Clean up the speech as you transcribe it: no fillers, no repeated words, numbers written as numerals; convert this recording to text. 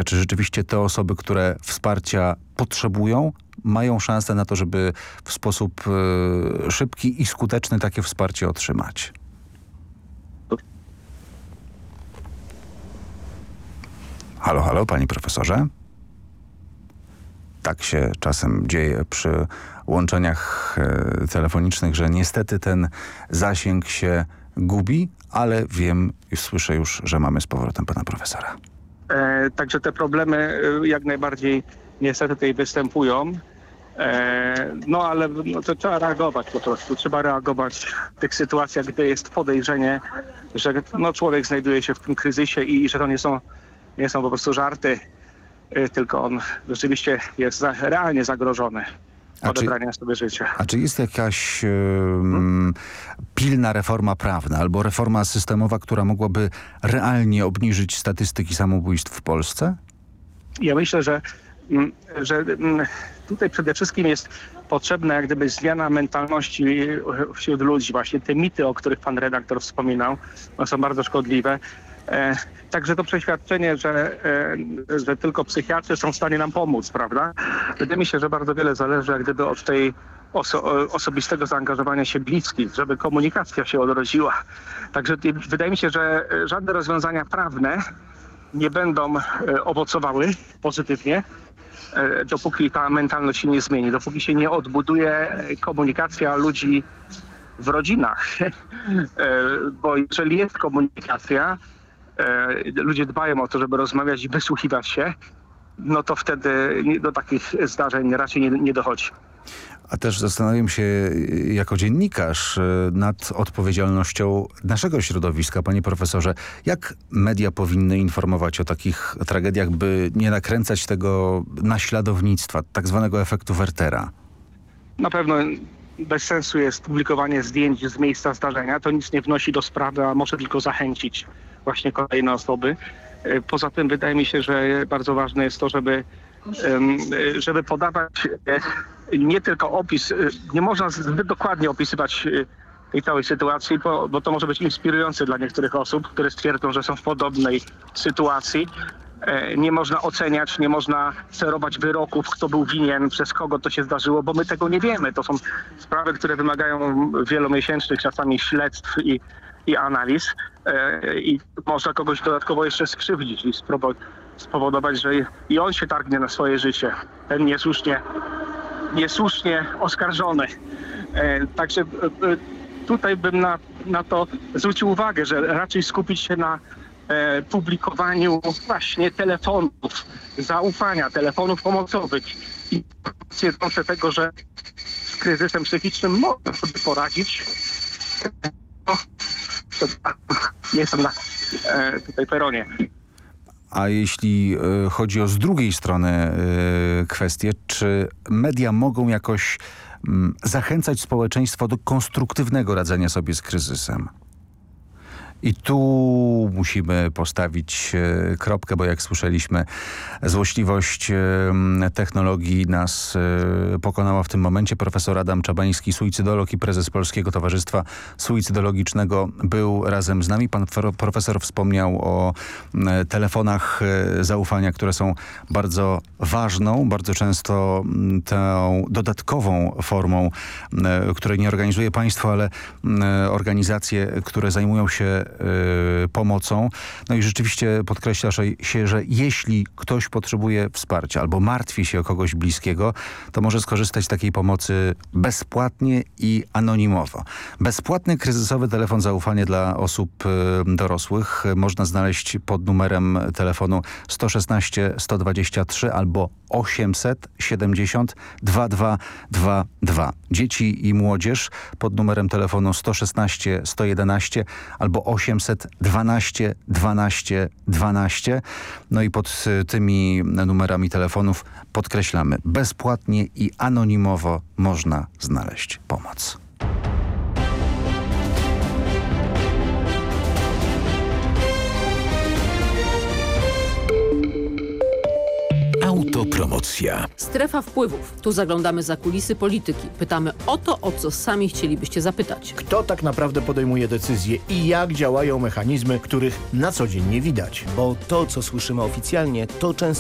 Czy rzeczywiście te osoby, które wsparcia potrzebują, mają szansę na to, żeby w sposób szybki i skuteczny takie wsparcie otrzymać? Halo, halo, panie profesorze? Tak się czasem dzieje przy łączeniach telefonicznych, że niestety ten zasięg się gubi, ale wiem i słyszę już, że mamy z powrotem pana profesora. Także te problemy jak najbardziej niestety tutaj występują. No ale to trzeba reagować po prostu. Trzeba reagować w tych sytuacjach, gdy jest podejrzenie, że człowiek znajduje się w tym kryzysie i że to nie są po prostu żarty, tylko on rzeczywiście jest realnie zagrożony odebrania sobie życia. A czy jest jakaś pilna reforma prawna albo reforma systemowa, która mogłaby realnie obniżyć statystyki samobójstw w Polsce? Ja myślę, że tutaj przede wszystkim jest potrzebna jak gdyby zmiana mentalności wśród ludzi. Właśnie te mity, o których pan redaktor wspominał, one są bardzo szkodliwe. Także to przeświadczenie, że tylko psychiatrzy są w stanie nam pomóc, prawda? Wydaje mi się, że bardzo wiele zależy jak gdyby od tej osobistego zaangażowania się bliskich, żeby komunikacja się odrodziła. Także wydaje mi się, że żadne rozwiązania prawne nie będą owocowały pozytywnie, dopóki ta mentalność się nie zmieni, dopóki się nie odbuduje komunikacja ludzi w rodzinach. Bo jeżeli jest komunikacja, ludzie dbają o to, żeby rozmawiać i wysłuchiwać się, no to wtedy do takich zdarzeń raczej nie dochodzi. A też zastanawiam się jako dziennikarz nad odpowiedzialnością naszego środowiska, panie profesorze. Jak media powinny informować o takich tragediach, by nie nakręcać tego naśladownictwa, tak zwanego efektu Wertera? Na pewno bez sensu jest publikowanie zdjęć z miejsca zdarzenia. To nic nie wnosi do sprawy, a może tylko zachęcić właśnie kolejne osoby. Poza tym wydaje mi się, że bardzo ważne jest to, żeby podawać nie tylko opis, nie można zbyt dokładnie opisywać tej całej sytuacji, bo to może być inspirujące dla niektórych osób, które stwierdzą, że są w podobnej sytuacji. Nie można oceniać, nie można sterować wyroków, kto był winien, przez kogo to się zdarzyło, bo my tego nie wiemy. To są sprawy, które wymagają wielomiesięcznych czasami śledztw i analiz i można kogoś dodatkowo jeszcze skrzywdzić i spowodować, że i on się targnie na swoje życie. Ten niesłusznie oskarżony. Także tutaj bym na to zwrócił uwagę, że raczej skupić się na publikowaniu właśnie telefonów zaufania, telefonów pomocowych i twierdzące tego, że z kryzysem psychicznym można sobie poradzić. Jestem na tutaj peronie. A jeśli chodzi o z drugiej strony kwestię, czy media mogą jakoś zachęcać społeczeństwo do konstruktywnego radzenia sobie z kryzysem? I tu musimy postawić kropkę, bo jak słyszeliśmy, złośliwość technologii nas pokonała w tym momencie. Profesor Adam Czabański, suicydolog i prezes Polskiego Towarzystwa Suicydologicznego, był razem z nami. Pan profesor wspomniał o telefonach zaufania, które są bardzo ważną, bardzo często tą dodatkową formą, której nie organizuje państwo, ale organizacje, które zajmują się pomocą. No i rzeczywiście podkreśla się, że jeśli ktoś potrzebuje wsparcia albo martwi się o kogoś bliskiego, to może skorzystać z takiej pomocy bezpłatnie i anonimowo. Bezpłatny kryzysowy telefon zaufania dla osób dorosłych można znaleźć pod numerem telefonu 116 123 albo 800 70 2222. Dzieci i młodzież pod numerem telefonu 116 111 albo 800 12 12 12. No i pod tymi numerami telefonów podkreślamy, bezpłatnie i anonimowo można znaleźć pomoc. Autopromocja. Strefa wpływów. Tu zaglądamy za kulisy polityki. Pytamy o to, o co sami chcielibyście zapytać. Kto tak naprawdę podejmuje decyzje i jak działają mechanizmy, których na co dzień nie widać? Bo to, co słyszymy oficjalnie, to często